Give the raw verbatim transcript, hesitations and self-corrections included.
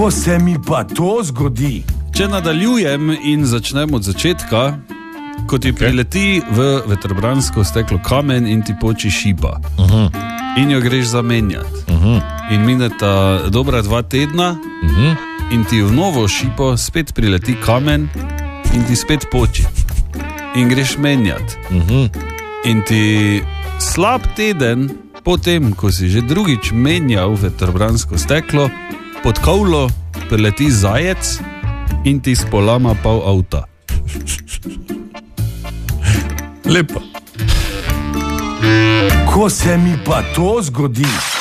Ko se mi pa to zgodi? Če nadaljujem in začnem od začetka, ko ti prileti v vetrobransko steklo kamen in ti poči šipa. Uh-huh. In jo greš zamenjati. Uh-huh. In mineta dobra dva tedna uh-huh. in ti v novo šipo spet prileti kamen in ti spet poči. In greš menjati. Uh-huh. In ti slab teden potem, ko si že drugič menjal vetrobransko steklo, pod kavlo prileti zajec in ti spolama pol avta. Lepo. Ko se mi pa to zgodi?